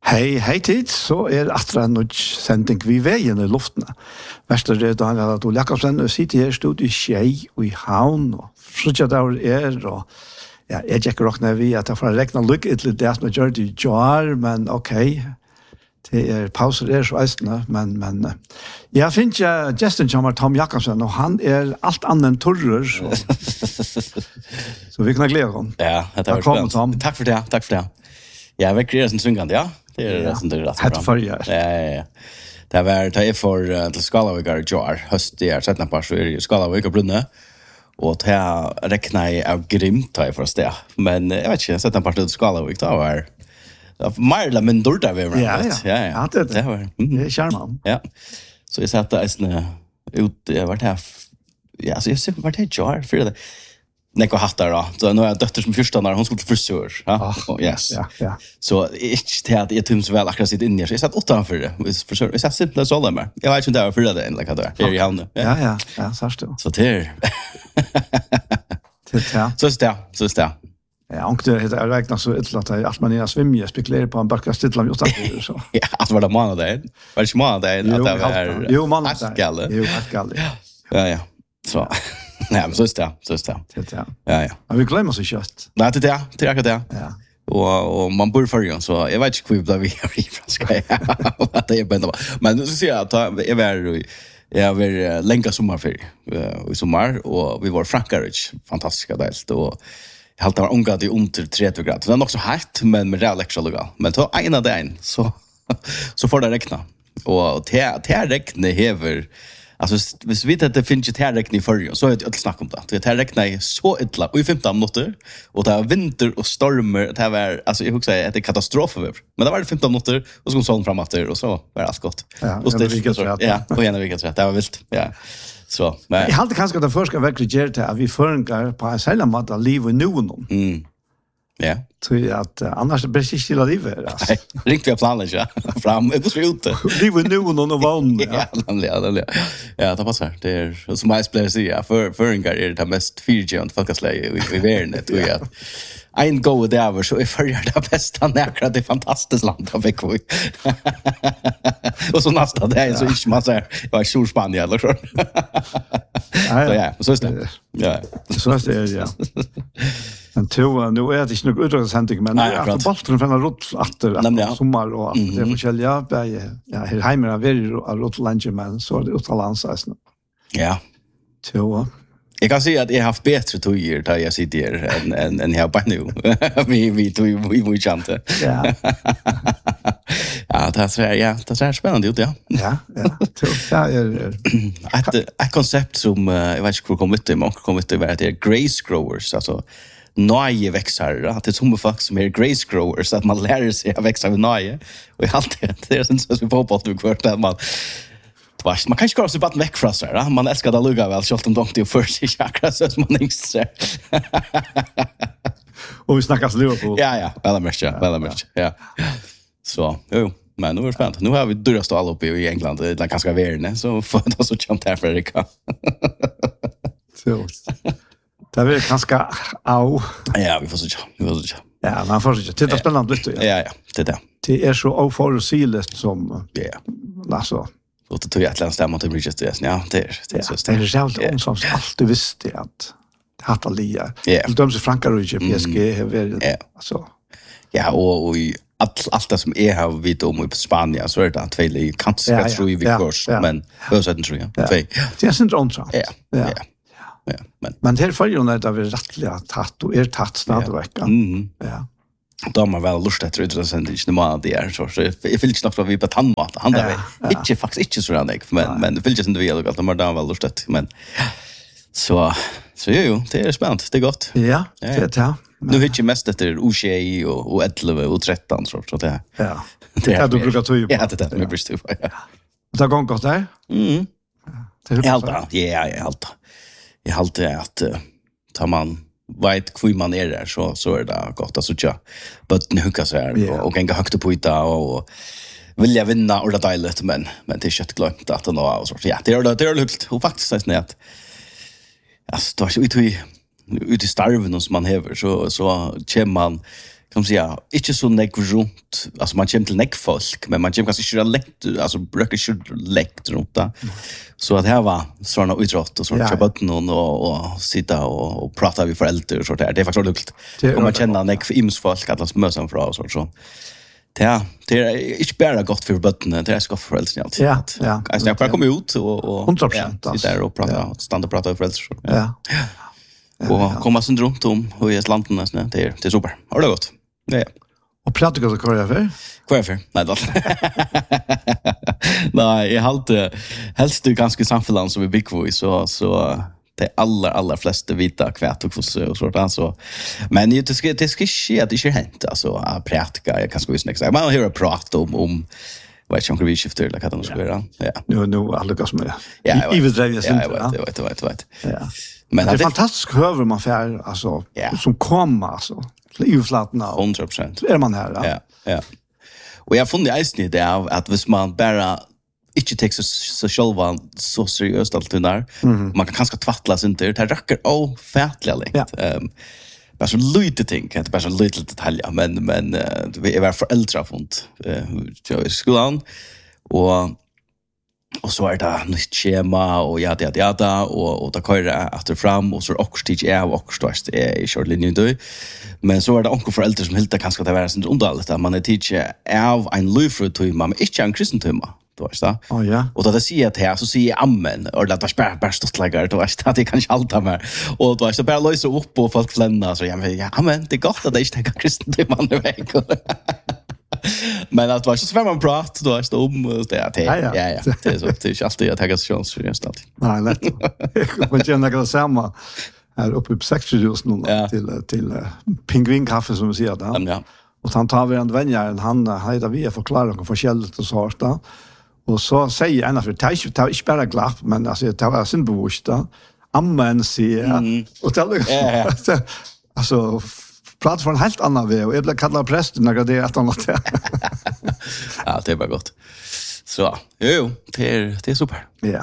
Hej tid, så Astra Nudge sending vi veien I luftene. Verste Daniel Adol Jakobsen sitter her stod I Skjei og I Havn, og frutja der og ja, jeg tjekker også når vi at jeg får rekna lykke til det som jeg gjør det I jar, men okay, det pauser så eisende, men jeg finner Justin kommer Tom Jakobsen, og han alt annet enn turrer, så vi kan glede ham. Ja, det var spennende. Takk for det. Ja, vi kreerer sin syngende, ja. Det det som det rätt bra. Hette förr. Ja. Det var det för till Skalavigar jar höst det sätta på så I Skalavigar brunne och ta räkna I av grymt ta för det. Men jag vet inte sätta på till Skalavik då var mer men dåligt vi var. Ja. Det var. Det är charmant. Ja. Så jag satte en ut jag var här. Ja, så jag ser vart det jar för det. Neko hattar då. Så nu är dotter som första när hon skulle till frisör. Ja. Yes. Ja. Så inte att jag tums väl akkurat sitt inne. Så jag satt utanför det. Frisör. Jag satt simpelt så där med. Jag vet inte där för det än like där. Här I hamn. Ja, så står. Så det. Så är det. Ja, och det heter räkna så att man I svimmer spekulerar på en backa stilla just där så. Ja, att var det månader. Var det månader att det var. Jo, månader. Jo, galle. Ja. Så. Nej, men så är det. Ja. Men vi glömmer så kött. Nej, det är det. Ja. Och man bor för ju så jag vet inte hur vi I franska. Vad det är bara. Men så ser jag att jag var länge sommarferie I sommar och vi var Frankrike fantastiska delt och jag hade var ångat I under 30 grader. Det är nog så hett men med real extra legal. Men ta en av den så får det räkna. Och det räkna häver alltså hvis vi att det finns ett härräkning I förrjun så är det snack om det. Det härräknar är så illa och I 15 minuter och det är vinter och stormar det var alltså jag huxar att det är katastrof över. Men det var det 15 minuter och så kom solen fram efter och så var det allt gott. Och det ja, och gärna vilket rätt. Det var vilt. Ja. Så men jag hade kanske det första verkligen gjort att vi förngar på Selma att liv I nu. Ja. Så att annars blir det inte livet alltså. Ringt vi planen ja. Fram ut ute. Liv nu och vann. Ja, ja, det passar. Det är som jag spelar sig för en gång det mest 4G och folkasläge I världen tror jag. En go där så är för det bästa näkra det fantastiskt land av veckor. Och så nästa dag så inte man säger var sur Spanien eller så. Ja, så är det. Ja. Så är det ja. Men nu är det inte något utrikessändning men att bollen från rot efter sommar och det är forskjelliga ja här hemma är väldigt rotlange men så är det utlandsresan. Ja. Så jag kan säga att jag har haft bättre tojer där jag sitter än jag bara nu. Vi chante. Ja. Ja, det är spännande ut ja. Ja. Ja, ett koncept som jag vet inte hur kommer det men kommer det vara det grace growers alltså nöje växer att det är som folk som är grace growers att man lär sig att växa med nöje och det är sånt som vi får på att du kvart att man kan inte gå så bara väck från så här. Man älskar det lugga väl själv om de inte för sig chakra så som man inte och vi snackar Liverpool. Ja, väl mycket. Ja. Så, jo, men nu är det spännande. Nu har vi dyrast alla uppe I England. Det är ganska värne så får det så chant här för Erika. Så. Det är ganska au. Ja, vi får så. Ja, man får så. Det är spännande lite. Ja, det är det. Det är så oförutsägligt som alltså och det tog jag att stämma till Bridges det. Ja, det är så. Det är självt som alltid visste att hatta lia. De som Frankrike PSG har alltså. Ja, och I allt det som är har vi om I Spanien så är det att väl kanske tror vi kurs men vad säger du tror jag? Det är syndrom så. Ja. Men det för ju när det är rättliga tatt och tatt snart Ja. Då man väl lust att det sen inte man det är så jag vill knappt vi på tandmat han där inte faktiskt inte så randig men det vill ju inte vi att de där väl lust att men så jo det är spännande det är gott ja det är nu hittar mest efter O21 och 11 och 13 så det ja det är du brukar ta ju ja det är med brist ja det går gott där jag håller att tar man vet hur man är där så är det gott att söka but nu hukar så här och gänga högt på yta och vill jag vinna och det är dejligt men det är kött glömt att nå och så ja det är lugnt och faktiskt är det alltså då är det ut I starven som man häver så kommer man kan man säga, inte så nek runt, alltså man kommer till nek folk, men man kommer kanske inte lätt, alltså brukar inte lätt runt det. Så att här var sådana utrått och sådana köpa någon och sitta och prata med föräldrar och sånt där. Det är faktiskt lugnt. Om man känner nek ims folk att de möts för och så. Det är inte bara gott för bötterna, det är gott för föräldrar. Ja. Alltså jag bara kommer ut och 100%. Sitta där och prata, stanna och prata med föräldrar. Ja. Och komma sig runt om och i landet nästan, det är super. Har det gått? Ja. Och pratar du kvar för? Kvar för? Nej då. Nej, jag har helst det ganska samfällan som vi bygger i så det allra flesta vita kvät och sånt alltså. Men det ska ske att det inte hänt alltså att prata jag kan ska visst man hör prata om vad jag vi skiftar eller vad det ska vara. Ja. Nu alla går med. Ja, I vill driva sen. Jag vet. Ja. Men det är fantastiskt hör man för alltså som kommer alltså. Uflatna 100%. Är man här? Ja. Och jag funderar ju det av att hvis man bara inte tar sig själva så seriöst alltid där. Man kan kanske tvattlas inte. Det räcker fätligt. Bara så lite ting, inte bara så lite detaljer, men vi är föräldrafont i skolan och så är det nytt schema och ja och då kör det efter fram och så också tid är också det är short linje då. Men så är det onkel föräldrar som helt kanske det vara sånt underligt att man är teacher av en lufrutøy men inte en kristen tøyma. Då är det. Ja. Och då det säger att här så säger amen och det var bara stått lägger då är det kanske allt mer. Och då är det bara lösa upp och folk flänna så ja amen det är gott att det inte är kristen tøyma nu väg. Men att var så svär man prat då är det om det ja. Det är så det är alltid att ta chans för just alltid. Nej, lätt. Man känner det samma här uppe på 60,000 till pingvinkaffe som vi säger där. Ja. Och han tar vi en vänjaren han heter vi förklarar något förskällt och så där. Och så säger en för ta inte bara glapp men alltså det var sin bevista. Amen säger och det alltså prat från helt annan väg och jag blev kallad prästen när det är att annat. Ja, det är bara gott. Så, jo, det är super. Ja.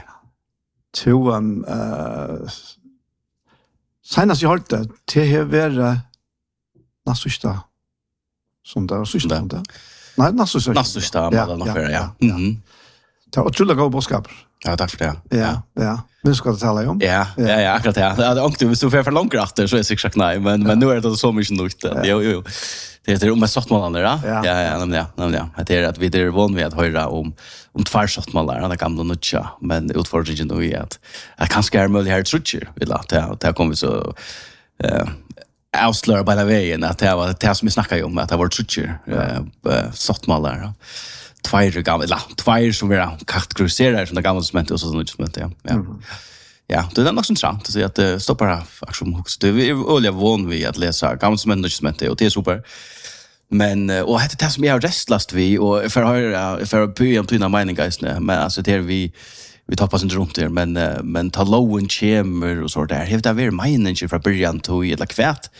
Senast jag hörde det var nästa som där sista där. Nej, nästa ja. Det var otroligt god boskap. Ja, tack för det. Ja. Men ska det tala om? Ja, akkurat det. Ja, det ångte vi så för långt efter så är det säkert nej, men nu är det så mycket nytt. Jo. Det är om sottmålarna då. Ja, nämligen. Det är att vi är van vid att höra om tvärsottmålar, det gamla nutcha, men utfordringen då är att kanske är möjligt här trutcher vill att det kommer så avslöjar bara vägen att det var det som vi snackade om att det var trutcher sottmålar. Tvär som vi kategoriserar som det gamla cementet och så nytt cement, ja. Det är nog intressant att se att det stoppar aktion också. Det är olja van vid att läsa gamla cement och cement och det är super. Men och det som jag har restlast vi och för att börja tyna meningar men alltså det vi tappar inte runt där men ta lowen chamber och så där. Det är väl meningen från början till eller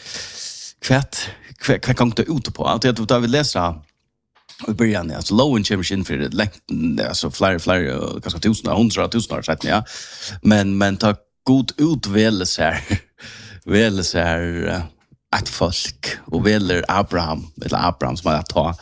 kvätt kan det ut på att jag vill läsa i början alltså lowen chamber in för det alltså flera kanske 100,000 år sedan men ta god utväl så här att folk och väller Abraham som man ta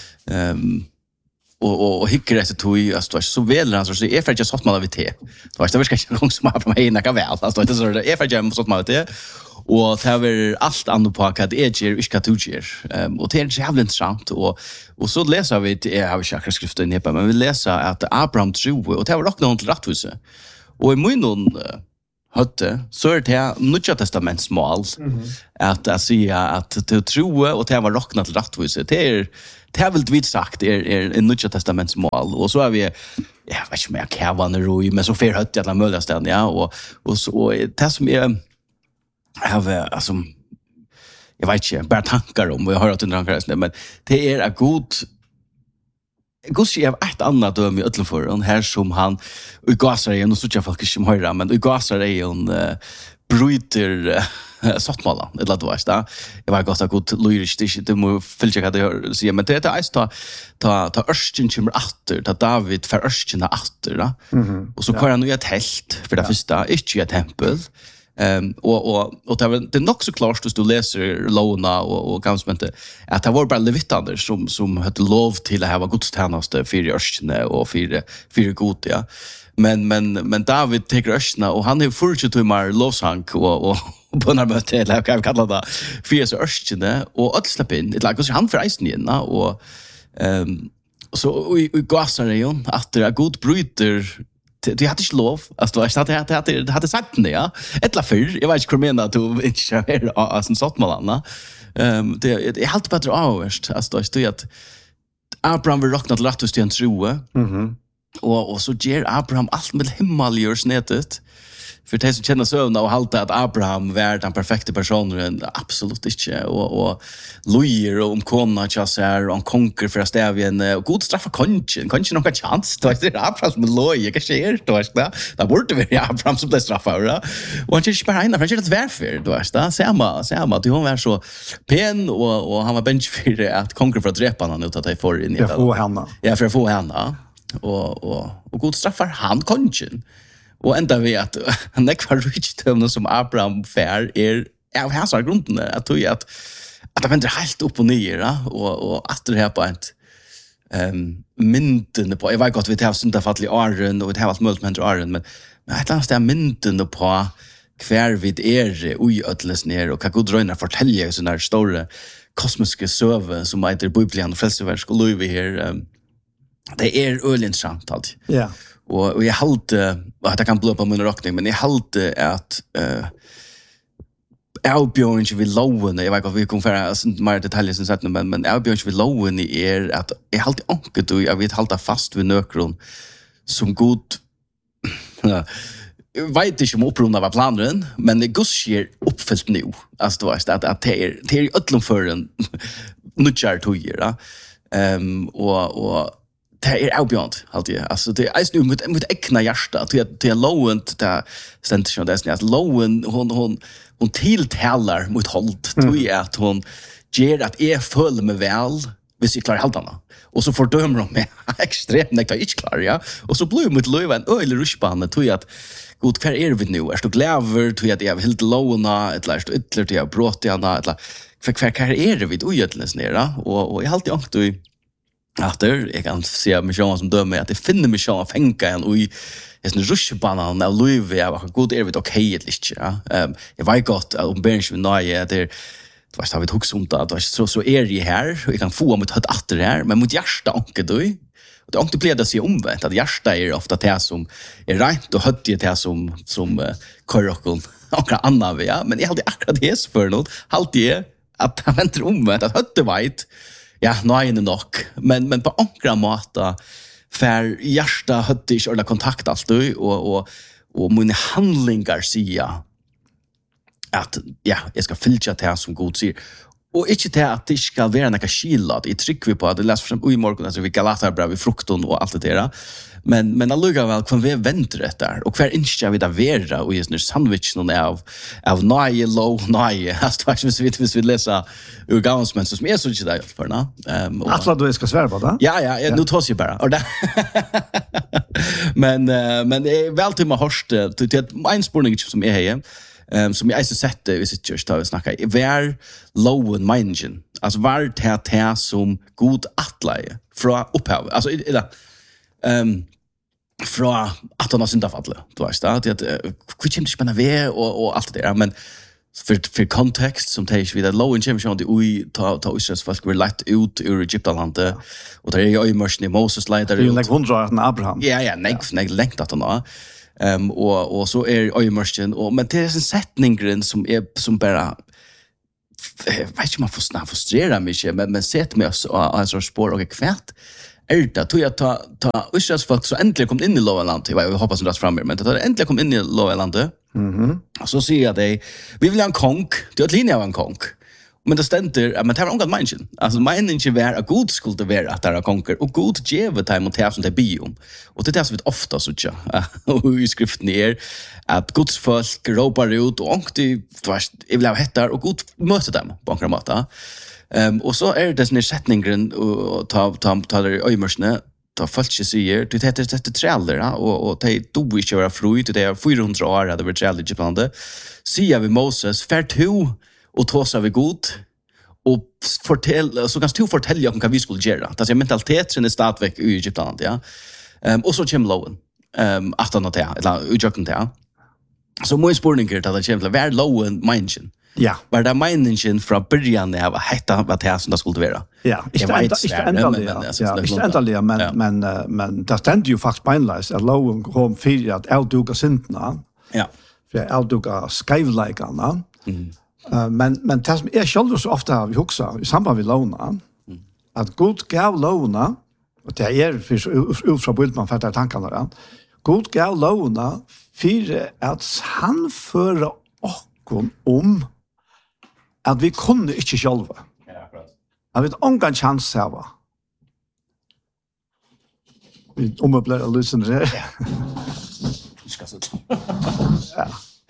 och hickar efter tog alltså så väl alltså så är för just sånt man vet det var det verkar inte som Abraham är väl alltså det så det är för just sånt man vet det och det är allt annat på att det är ju ska tuger och det är jävligt intressant och så läser vi det har vi säkert skriften i men vi läser att Abraham tro och det var dock något rättvise och i munnen hade så är det Nya testamentsmål att säga att det tro och det var rocknat rättvise det är väl vitt sagt är en Nya testamentsmål och så är vi vet inte mer kavanero men så för hade alla möjliga ställen och så det som är alltså jag vet inte bara tankar om och jag har hört under tankar men det är ett Guds av ett annat döm i Ötlenfören här som han i gasar igen och så folk som höra men i gasar är bryter sottmåla eller då är det var gott att god lyriskt det må fylja vad det säger men det är ta örsten kommer åter ta David för örsten åter då och så kör han ju ett helt för det första inte ett tempel Och det är nog så klart att du läser låna och gamsmente att det var bara levittander som hade lov till att ha godstjänste för örskne och för god ja. Men David tar örskna och han är 40 timmar lovsang och på när möte eller vad jag kallar det för så örskne och att släppa in ett lag så han för isen igen och så i gasaren att det är god bryter det hade inte lov alltså det hade sagt det ja ettla för jag vet inte hur menar att du inte är alltså sånt malarna det är helt bättre avvärst alltså det är att Abraham vill räkna till rätt till en tro och så ger Abraham allt med himmel görs nätet för de som känner sövna och halta att Abraham var den perfekta personen absolut inte och lojer om kona chassar och konker för att stävjen och god straffa kanske någon chans då är det Abraham som lojer kanske är då är det borde vara Abraham som blir straffad och han kanske bara ena för det varför då är det samma du hon var så pen och han var bench för att konker för att dräpa han ut att det får in i för att få henne och god straffar han kanske och ända vi att han kvar riktigt som Abraham fär av hans grunden att tror att det vänder helt upp och ner och att det här på ett mynden på jag vet gott vi tar syndafall åren och det har allt möjligt med åren men ett annat är mynden på kvar vid oj ödles ner och kan god dröna fortälja såna där stora kosmiska söver som heter Bibeln och frälsningsverk och vi här det är ölintressant allt. Ja. Och jag halte att jag kan blå på min rockning men jag halte att Albjörn vill loven jag vet inte vi kommer för mer detaljer sen sagt men Albjörn vill loven är att jag halte onket och jag vet halta fast vid nökron som god vet inte om upprunna var planen men det går sker uppfyllt nu alltså att det är öllum för en nutchar tojer och det är avbjörnt alltid. Alltså det är nu mot äckna hjärta till loven där ständer det är att loven hon tilltalar mot hållt tror jag att hon ger att är full med väl hvis jag klarar haltarna. Och så fördömer de mig extremt när jag inte klarar ja. Och så blir mot löven öl rushbane tror jag att god kvar är vi nu är du gläver tror jag att jag helt låna ett lärst ytterligare till jag brott gärna ett kvar är det vid ojötles nere och jag har alltid åkt efter jag kan se mig själv som dömer att det finner mig själv fänka en och i en rushbanan av Louis jag var god är det okej ett ja jag vet gott om bench med nöje det vad har vi hooks om det så är det här jag kan få mot hött åter här men mot hjärta onke då det onke blir det sig omvänt att hjärta är ofta det som är rätt och hött det som korokon och andra ja men jag hade akkurat det för något alltid att han väntar omvänt att hött det vet ja, nej nog. Men på ankra mata för hjärta hade inte alla kontakt alltid och mina handlingar säger att ja, jag ska fylla det som god säger. Och inte det att det ska vara några skillnad. Jag trycker vi på att det läser fram i morgon alltså vi Galater brev i frukten och allt det där. Men alluga väl kan vi vänta det där och kvar inte vi där vera och just nu sandwich någon av nej low nej hast faktiskt vi läsa ur gansmen som är så inte där för na alltså du ska svära på det ja nu tar sig bara och men det är väl till mig hörst till en spårning som är här som jag sett det vid sitt just att snacka var low and mingen alltså var det som god atlaje från upphav alltså från att han har syndafallet du vet att hur kommer det spänna vi och allt det där men för kontext som tar vi det low and champion det oj ta Israels folk vill lätt ut ur Egyptalandet och där är ju immersion i Moses leader det är like 100 att Abraham ja nej längt att han och så är immersion och men det är en sättning som bara vet inte man får snabbt frustrera mig men sett mig alltså spår och kvärt det tog jag ta Israels folk så äntligen kom in i Lovaland jag hoppas att det fram men det äntligen kom in i Lovaland så ser jag det vi vill ha en konk det är linje av en konk men det ständer men det var ongat människan alltså människan var att god skulle vara att det konker och god geve time mot här som det biom och det är det som vi ofta så och i skriften är att Guds folk ropar ut och det jag vill ha hettar och god möter dem på en kramata och så är det den sättningen och ta det öjmörsne ta folk säger du det trailer och det do vi köra fruit det är 400 år hade vi trailer i Egypten. Säger vi Moses färd och tåsa vi god och så kan du fortälja om vad vi skulle göra. Det är mentaliteten är stadväck i Egypten ja. Och så kommer loven. Att han det eller utjöken det. Så må spårningen att det kommer vara loven människan. Ja. Var det meningen från början av att hetta vad det som det skulle vara. Ja, inte ändliga, men det ständer ju faktiskt beinleis att loven kom för att outduka syndna. Ja. För att outduka skivlikarna. Men det som är själv så ofta vi huxar i samband med lovna att Gud gav lovna och det är för ut från Bibeln för att tankarna där. Gud gav lovna för att han för okkom att vi kunde inte själva. Ja, akkurat. Att vi inte har en chans här va. Vi omöbler och lyssnar det. Ska så. Ja.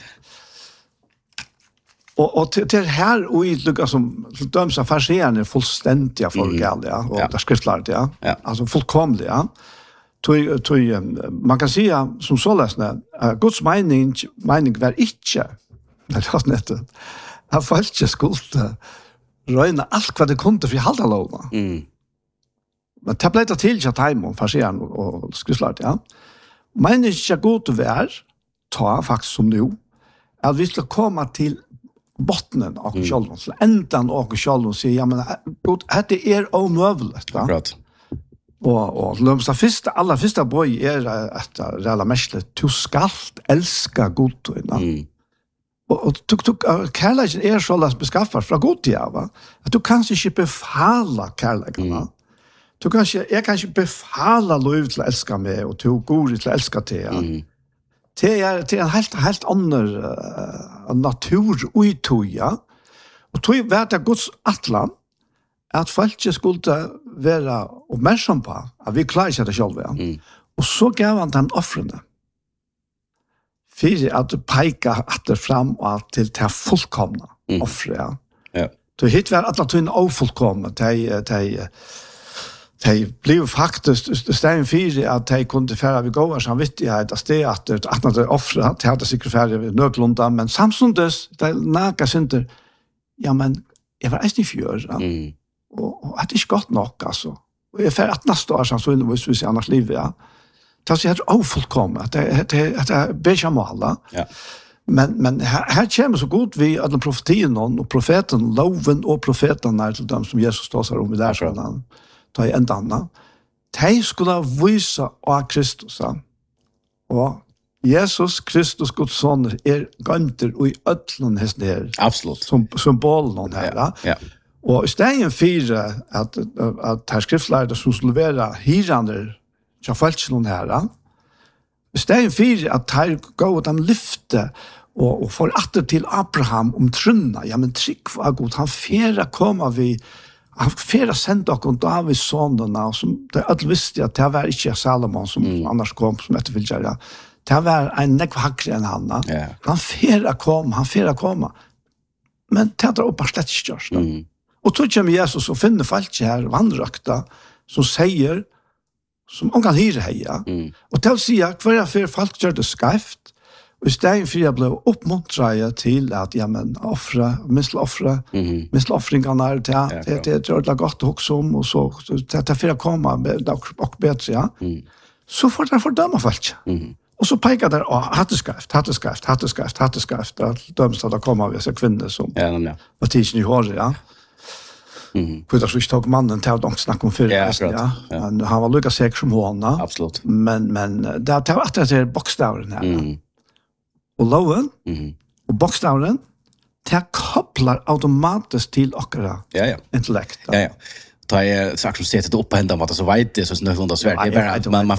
Och till här och i lucka som döms av fascinerande fullständiga folkal ja och det skriftlärd ja. Alltså fullkomliga. Man kan säga som så läsna Guds mening var inte det är inte han falske skulle röna allt vad det kunde för halda lova. Men det blev det till att Timon fascinerande och skriftlärd ja. Meningen är god att vara ta faktiskt som nu att vi ska komma till bottnen av själva, så ändan av själva och säga, ja men god, det är omöjligt. Akkurat. Och lömsta allra första boj är att rälla mästlet, du skall älska godtorna. Och kärleken är så lätt beskaffad från godtiga, va? Att du kanske inte befala kärleken, jag kanske befala lov till att älska mig och du går till att älska dig. Det är en helt annan natur uttoja. Och tog var det Guds atlan att folk skulle vara uppmärksam på att vi klarar inte det själva. Och så gav han den offrene. För att peka att det fram och till det fullkomna offre. Ja. Så hit var alla tog en ofullkomna. De blev faktiskt stegen fyra att de kunde färra vid gåvar samvittighet att det att det offra de hade säkert färre vid nödlunda men samtidigt det nakas inte ja men jag var inte för och att det är gott nog alltså och jag färre att nästa år så inne vi annars liv ja det är ofullkomna det bättre måla ja men här kommer så god vi att profetien och profeten loven och profeterna till dem som Jesus talar om i där sådana ta i en annan. De skulle visa av Kristus. Og Jesus Kristus Guds son ganter og i ödlun hesten her. Absolut. Som symbolen her. Ja. Og i stedet for at her skriftlærde som skulle være hirande til falskene her, i stedet for at her går de lyfte og får atter til Abraham om trunna. Ja, men trygg var god. Han færa kommer vi han færa sendte okkur Davids sonene, som det alle visste at det var ikke Salomon som annars kom som etterfylgjere. Det var en nekv hakre enn han. Yeah. Han færa kom. Men det hadde oppe slett ikke gjørst. Og tog kommer Jesus og finner folk her vandrøkta som sier, som han kan hyre heia. Og til å si at hver for folk gjør det skreft, og i stedet for jeg ble oppmuntret til at, ja, men, missle offringene det gjør det godt å huske om, og så, det for jeg kommer og bedre, ja. Så får det fordømme folk. Og så peker det, hatteskrift, at dømst at det kommer av disse kvinner som var tidsen i håret, ja. För det så ikke tog mannen til å snakke om før, ja. Men han var lykka sikker som hånda. Absolut. Men det var at det er bokstaveren her. Og loven, og bokstaveren, det kopplar automatiskt till okra intellekt. Ja. Ta jag sagt som sätter upp på hända mot så vet det så snöhundar svärd det är bara att man